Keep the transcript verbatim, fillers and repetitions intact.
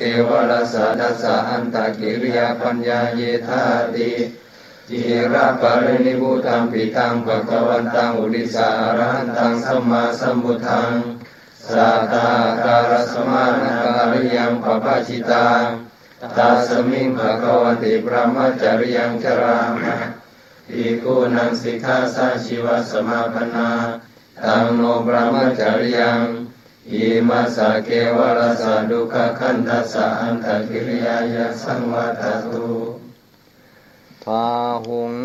เอวรัสสะดัสสะอันตกิริยาปัญญาเยธาติจิระปรินิพุตังปิตังภคะวันตังอุริสาอรหันตังสัมมาสัมพุทธังสัทธาการสมานาการิยังปปชิตังตัสมิงภคะวติพระมัจจริยังชรามะภิกขุนังสิกขาสาชีวสมาปนาตังโนพระมัจจริยังอิมัสสะเกวรัสสะดุขขันธัสสะอันตกิริยายะสังวัตตุ พาหุง